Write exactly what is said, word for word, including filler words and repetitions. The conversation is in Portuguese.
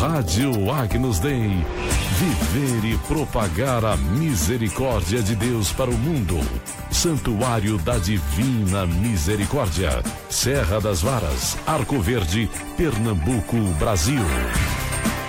Rádio Agnus Dei. Viver e propagar a misericórdia de Deus para o mundo. Santuário da Divina Misericórdia. Serra das Varas, Arco Verde, Pernambuco, Brasil.